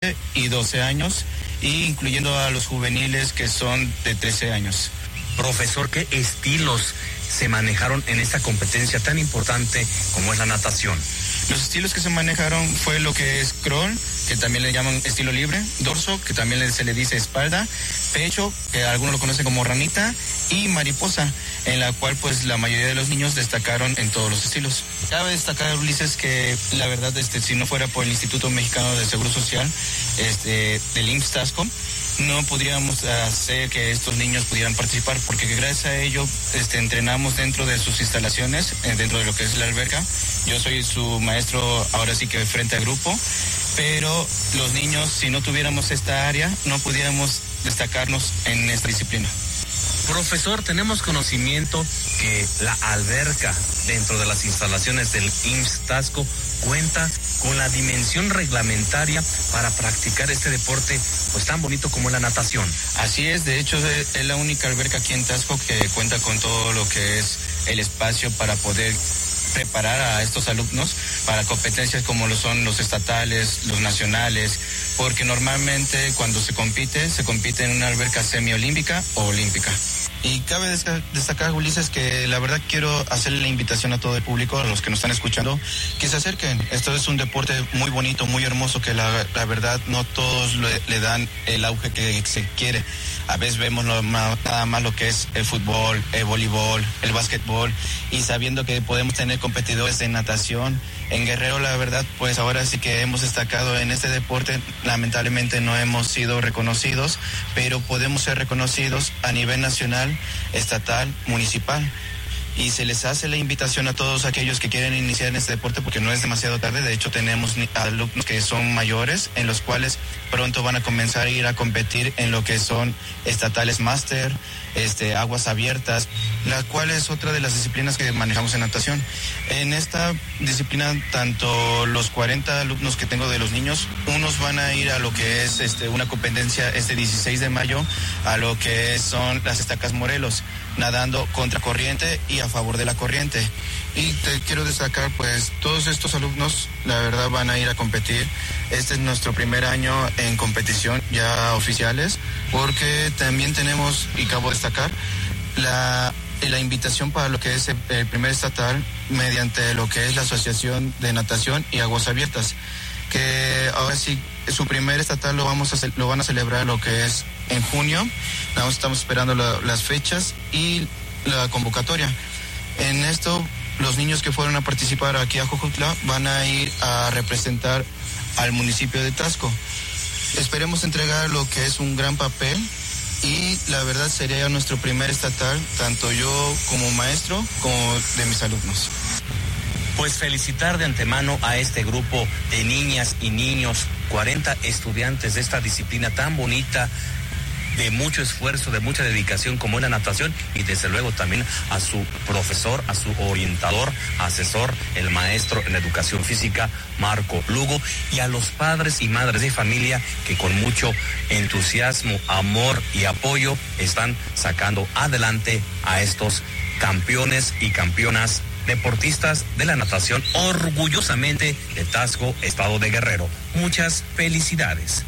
11 y 12 años, y incluyendo a los juveniles que son de 13 años. Profesor, ¿qué estilos se manejaron en esta competencia tan importante como es la natación? Los estilos que se manejaron fue lo que es crawl, que también le llaman estilo libre, dorso, que también se le dice espalda, pecho, que algunos lo conocen como ranita, y mariposa, en la cual pues la mayoría de los niños destacaron en todos los estilos. Cabe destacar, Ulises, que la verdad si no fuera por el Instituto Mexicano de Seguro Social, del IMSS Tasco, no podríamos hacer que estos niños pudieran participar, porque gracias a ello entrenamos dentro de sus instalaciones, dentro de lo que es la alberca. Yo soy su maestro ahora sí que frente a grupo, pero los niños, si no tuviéramos esta área, no pudiéramos destacarnos en esta disciplina. Profesor, tenemos conocimiento que la alberca dentro de las instalaciones del IMSS Tasco cuenta con la dimensión reglamentaria para practicar este deporte pues tan bonito como es la natación. Así es, de hecho es la única alberca aquí en Tasco que cuenta con todo lo que es el espacio para poder preparar a estos alumnos para competencias como lo son los estatales, los nacionales, porque normalmente cuando se compite en una alberca semiolímpica o olímpica. Y cabe destacar, Ulises, que la verdad quiero hacerle la invitación a todo el público, a los que nos están escuchando, que se acerquen. Esto es un deporte muy bonito, muy hermoso, que la verdad no todos le dan el auge que se quiere. A veces vemos nada más lo que es el fútbol, el voleibol, el básquetbol, y sabiendo que podemos tener competidores de natación. En Guerrero, la verdad, pues ahora sí que hemos destacado en este deporte. Lamentablemente no hemos sido reconocidos, pero podemos ser reconocidos a nivel nacional, estatal, municipal. Y se les hace la invitación a todos aquellos que quieren iniciar en este deporte, porque no es demasiado tarde. De hecho, tenemos alumnos que son mayores, en los cuales pronto van a comenzar a ir a competir en lo que son estatales máster, aguas abiertas, la cual es otra de las disciplinas que manejamos en natación. En esta disciplina, tanto los 40 alumnos que tengo de los niños, unos van a ir a lo que es una competencia este 16 de mayo, a lo que son las estacas Morelos, nadando contra corriente y a favor de la corriente. Y te quiero destacar, pues todos estos alumnos, la verdad, van a ir a competir. Este es nuestro primer año en competición ya oficiales, porque también tenemos, y acabo de destacar, la invitación para lo que es el primer estatal mediante lo que es la Asociación de Natación y Aguas Abiertas, que ahora sí, su primer estatal lo van a celebrar lo que es en junio. Estamos esperando las fechas y la convocatoria. En esto, los niños que fueron a participar aquí a Jojutla van a ir a representar al municipio de Tasco. Esperemos entregar lo que es un gran papel, y la verdad sería nuestro primer estatal, tanto yo como maestro como de mis alumnos. Pues felicitar de antemano a este grupo de niñas y niños, 40 estudiantes de esta disciplina tan bonita, de mucho esfuerzo, de mucha dedicación como es la natación, y desde luego también a su profesor, a su orientador, asesor, el maestro en educación física, Marco Lugo, y a los padres y madres de familia que con mucho entusiasmo, amor y apoyo están sacando adelante a estos campeones y campeonas deportistas de la natación, orgullosamente de Tasco, estado de Guerrero. Muchas felicidades.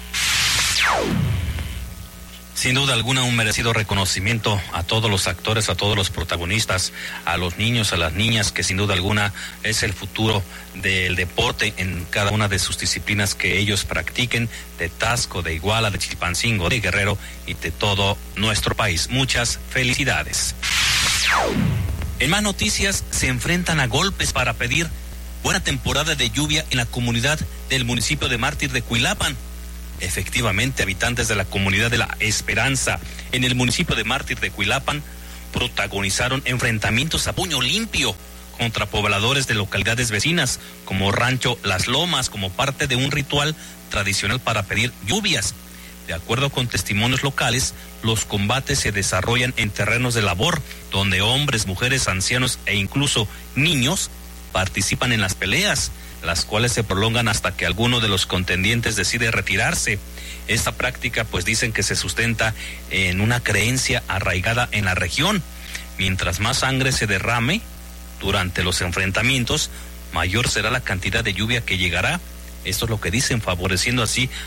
Sin duda alguna, un merecido reconocimiento a todos los actores, a todos los protagonistas, a los niños, a las niñas, que sin duda alguna es el futuro del deporte en cada una de sus disciplinas que ellos practiquen, de Tasco, de Iguala, de Chilpancingo, de Guerrero y de todo nuestro país. Muchas felicidades. En más noticias, se enfrentan a golpes para pedir buena temporada de lluvia en la comunidad del municipio de Mártir de Cuilapan. Efectivamente, habitantes de la comunidad de La Esperanza, en el municipio de Mártir de Cuilapan, protagonizaron enfrentamientos a puño limpio contra pobladores de localidades vecinas, como Rancho Las Lomas, como parte de un ritual tradicional para pedir lluvias. De acuerdo con testimonios locales, los combates se desarrollan en terrenos de labor, donde hombres, mujeres, ancianos e incluso niños participan en las peleas, las cuales se prolongan hasta que alguno de los contendientes decide retirarse. Esta práctica, pues dicen que se sustenta en una creencia arraigada en la región. Mientras más sangre se derrame durante los enfrentamientos, mayor será la cantidad de lluvia que llegará. Esto es lo que dicen, favoreciendo así